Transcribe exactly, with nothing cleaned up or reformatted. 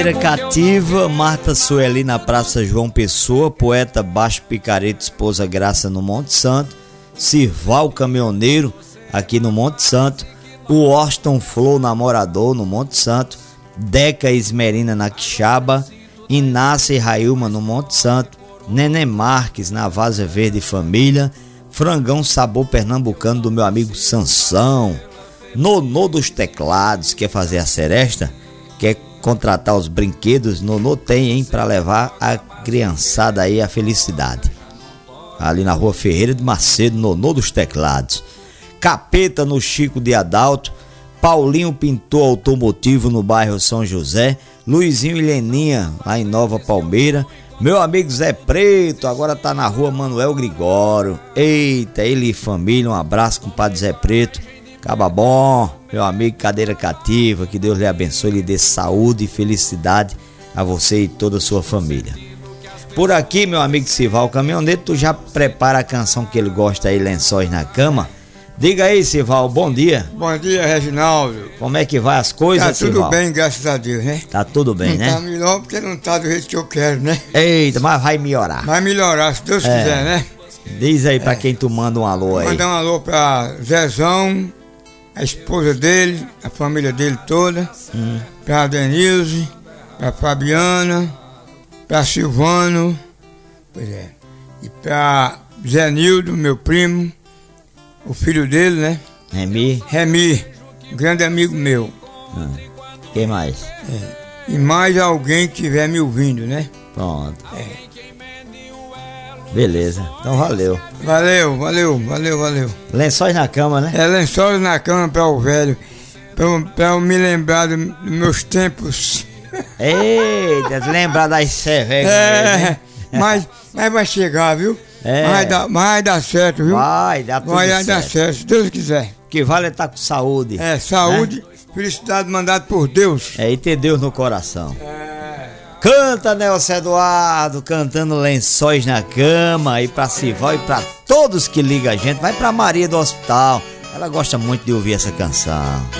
Cativa, Marta Sueli na Praça João Pessoa, poeta Baixo Picareta, esposa Graça no Monte Santo, Sirval Caminhoneiro aqui no Monte Santo, o Austin Flor Namorador no Monte Santo, Deca Esmerina na Quixaba, Inácia e Railma no Monte Santo, Nenê Marques na Vaza Verde Família, Frangão Sabor Pernambucano do meu amigo Sansão, Nonô dos Teclados, quer fazer a seresta? Quer contratar os brinquedos? Nonô tem, hein, pra levar a criançada aí a felicidade. Ali na Rua Ferreira de Macedo, Nonô dos Teclados. Capeta no Chico de Adalto, Paulinho Pintor Automotivo no bairro São José, Luizinho e Leninha lá em Nova Palmeira, meu amigo Zé Preto, agora tá na Rua Manuel Gregório. Eita, ele e família, um abraço, compadre Zé Preto. Acaba bom, meu amigo Cadeira Cativa, que Deus lhe abençoe e lhe dê saúde e felicidade a você e toda a sua família. Por aqui, meu amigo Sirval Caminhoneiro, tu já prepara a canção que ele gosta aí, Lençóis na Cama. Diga aí, Sirval, bom dia. Bom dia, Reginaldo. Como é que vai as coisas, Tá tudo Sirval? bem, graças a Deus, né? Tá tudo bem, não né? Tá melhor porque não tá do jeito que eu quero, né? Eita, mas vai melhorar. Vai melhorar, se Deus É. quiser, né? Diz aí pra É. quem tu manda um alô aí. Mandar um alô pra Zezão, a esposa dele, a família dele toda, Hum. pra Denilze, pra Fabiana, pra Silvano, pois é, e pra Zenildo, meu primo, o filho dele, né? Remi, Remi, um grande amigo meu. ah. Quem mais? E mais alguém que estiver me ouvindo, né? Pronto. É. Beleza, então valeu. Valeu, valeu, valeu, valeu. Lençóis na Cama, né? É lençóis na cama para o velho, pra, eu- pra eu me lembrar do- dos meus tempos. Eita, lembrar das cervejas. É, mas, mas vai chegar, viu? É. Vai, dar, vai dar certo, viu? Vai, dá tudo Vai dar certo. certo, se Deus quiser. O que vale é estar com saúde. É, saúde, felicidade mandada por Deus. É, e ter Deus no coração. É. Canta, Nelson Eduardo, cantando Lençóis na Cama, e pra Sirval e pra todos que ligam a gente. Vai pra Maria do Hospital, ela gosta muito de ouvir essa canção.